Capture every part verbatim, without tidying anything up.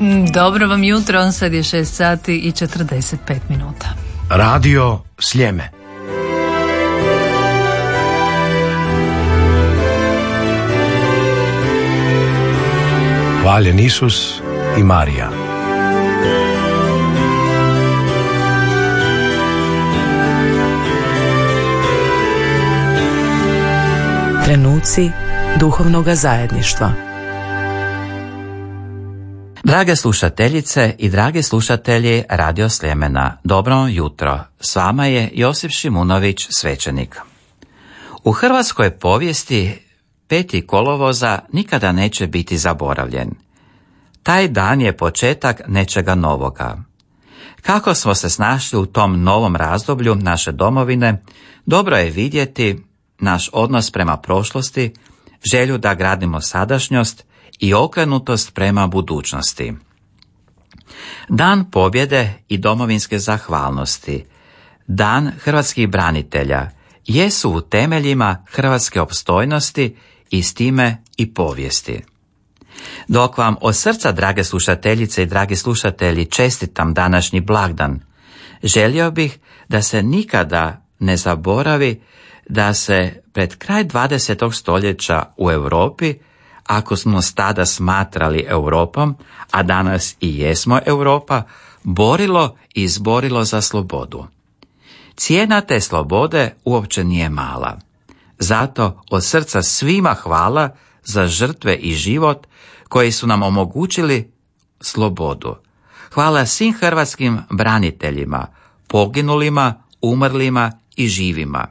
Dobro vam jutro, sad je šest sati i četrdeset pet minuta. Radio Sljeme. Hvaljen Isus i Marija. Trenuci duhovnoga zajedništva. Drage slušateljice i dragi slušatelji Radio Sljemena, dobro jutro. S vama je Josip Šimunović, svećenik. U hrvatskoj povijesti peti kolovoza nikada neće biti zaboravljen. Taj dan je početak nečega novoga. Kako smo se snašli u tom novom razdoblju naše domovine, dobro je vidjeti naš odnos prema prošlosti, želju da gradimo sadašnjost i okrenutost prema budućnosti. Dan pobjede i domovinske zahvalnosti, Dan hrvatskih branitelja, jesu u temeljima hrvatske opstojnosti i s time i povijesti. Dok vam od srca, drage slušateljice i dragi slušatelji, čestitam današnji blagdan, želio bih da se nikada ne zaboravi da se pred kraj dvadesetog stoljeća u Europi, ako smo tada smatrali Europom, a danas i jesmo Europa, borilo i izborilo za slobodu. Cijena te slobode uopće nije mala. Zato od srca svima hvala za žrtve i život koji su nam omogućili slobodu. Hvala svim hrvatskim braniteljima, poginulima, umrlima i živima.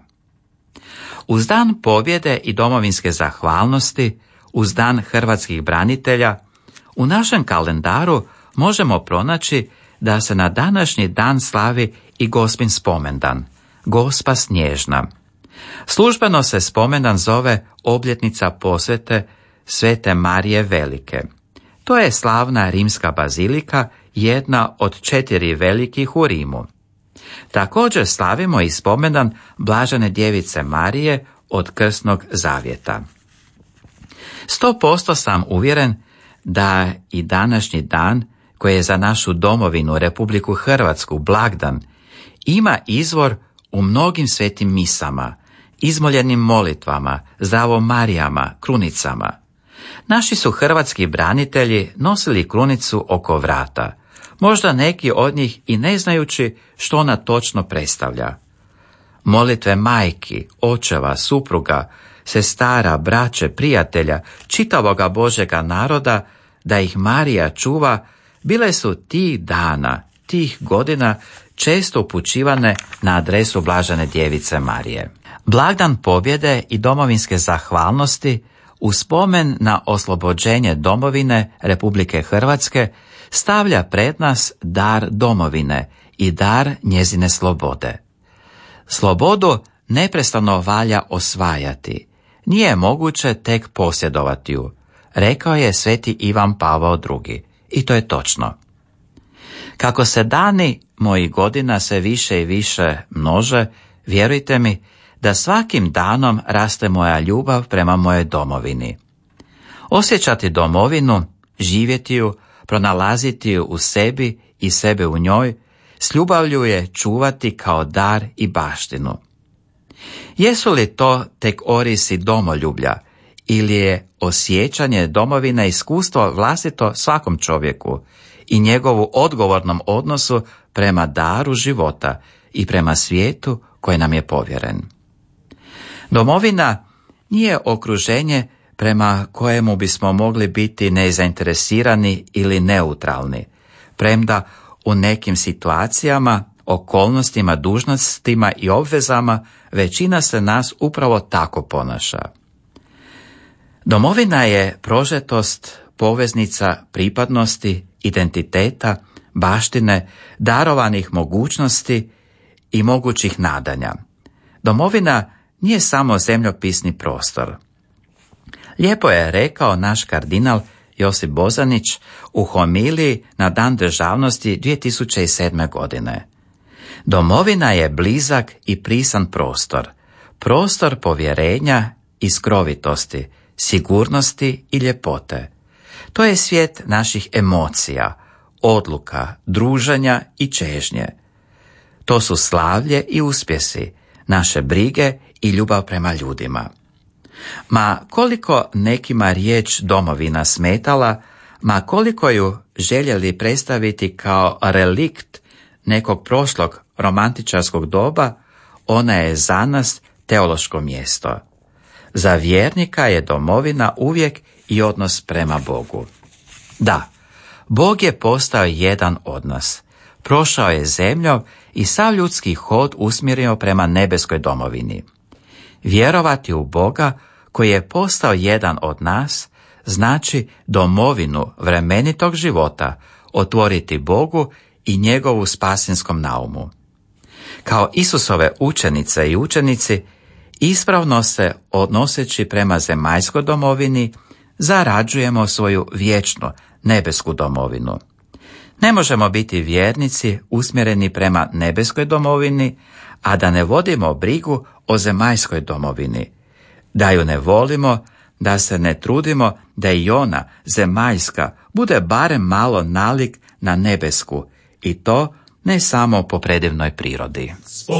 Uz dan pobjede i domovinske zahvalnosti, uz dan hrvatskih branitelja, u našem kalendaru možemo pronaći da se na današnji dan slavi i Gospin spomendan, Gospa Snježna. Službeno se spomendan zove obljetnica posvete Svete Marije Velike. To je slavna rimska bazilika, jedna od četiri velikih u Rimu. Također slavimo i spomendan Blažene djevice Marije od Krsnog zavjeta. Sto posto sam uvjeren da i današnji dan, koji je za našu domovinu Republiku Hrvatsku blagdan, ima izvor u mnogim svetim misama, izmoljenim molitvama, zdravom Marijama, krunicama. Naši su hrvatski branitelji nosili krunicu oko vrata, možda neki od njih i ne znajući što ona točno predstavlja. Molitve majki, očeva, supruga, sestara, braće, prijatelja, čitavoga Božega naroda, da ih Marija čuva, bile su tih dana, tih godina često upućivane na adresu Blažene djevice Marije. Blagdan pobjede i domovinske zahvalnosti u spomen na oslobođenje domovine Republike Hrvatske stavlja pred nas dar domovine i dar njezine slobode. Slobodu neprestano valja osvajati, nije moguće tek posjedovati ju, rekao je sveti Ivan Pavao drugi. I to je točno. Kako se dani mojih godina sve više i više množe, vjerujte mi da svakim danom raste moja ljubav prema mojoj domovini. Osjećati domovinu, živjeti ju, pronalaziti ju u sebi i sebe u njoj, s ljubavlju je čuvati kao dar i baštinu. Jesu li to tek orisi domoljublja ili je osjećanje domovine iskustvo vlastito svakom čovjeku i njegovu odgovornom odnosu prema daru života i prema svijetu koji nam je povjeren? Domovina nije okruženje prema kojemu bismo mogli biti nezainteresirani ili neutralni, premda u nekim situacijama, okolnostima, dužnostima i obvezama većina se nas upravo tako ponaša. Domovina je prožetost, poveznica pripadnosti, identiteta, baštine, darovanih mogućnosti i mogućih nadanja. Domovina nije samo zemljopisni prostor. Lijepo je rekao naš kardinal Josip Bozanić u homiliji na Dan državnosti dvije tisuće sedme. godine. Domovina je blizak i prisan prostor, prostor povjerenja i skrovitosti, sigurnosti i ljepote. To je svijet naših emocija, odluka, druženja i čežnje. To su slavlje i uspjesi, naše brige i ljubav prema ljudima. Ma koliko nekima riječ domovina smetala, ma koliko ju željeli predstaviti kao relikt nekog prošlog romantičarskog doba, ona je za nas teološko mjesto. Za vjernika je domovina uvijek i odnos prema Bogu. Da, Bog je postao jedan od nas. Prošao je zemljom i sav ljudski hod usmjerio prema nebeskoj domovini. Vjerovati u Boga koji je postao jedan od nas znači domovinu vremenitog života otvoriti Bogu i njegovu spasinskom naumu. Kao Isusove učenice i učenici, ispravno se odnoseći prema zemaljskoj domovini, zarađujemo svoju vječnu nebesku domovinu. Ne možemo biti vjernici usmjereni prema nebeskoj domovini, a da ne vodimo brigu o zemaljskoj domovini, da ju ne volimo, da se ne trudimo da i ona, zemaljska, bude barem malo nalik na nebesku, i to ne samo po predivnoj prirodi.